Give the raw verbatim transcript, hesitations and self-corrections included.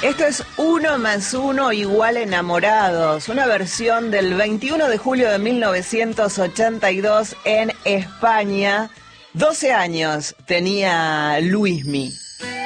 Esto es Uno más Uno igual Enamorados, una versión del veintiuno de julio de mil novecientos ochenta y dos en España. doce años tenía Luismi.